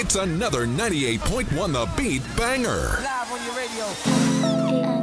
It's another 98.1 The Beat banger. Live on your radio.